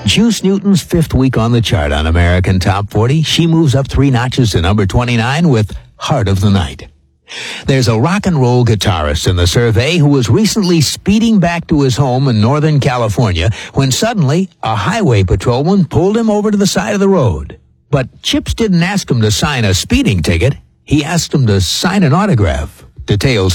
Juice Newton's fifth week on the chart on American Top 40. She moves up 3 notches to number 29 with Heart of the Night. There's a rock and roll guitarist in the survey who was recently speeding back to his home in Northern California when suddenly a highway patrolman pulled him over to the side of the road. But Chips didn't ask him to sign a speeding ticket. He asked him to sign an autograph. Details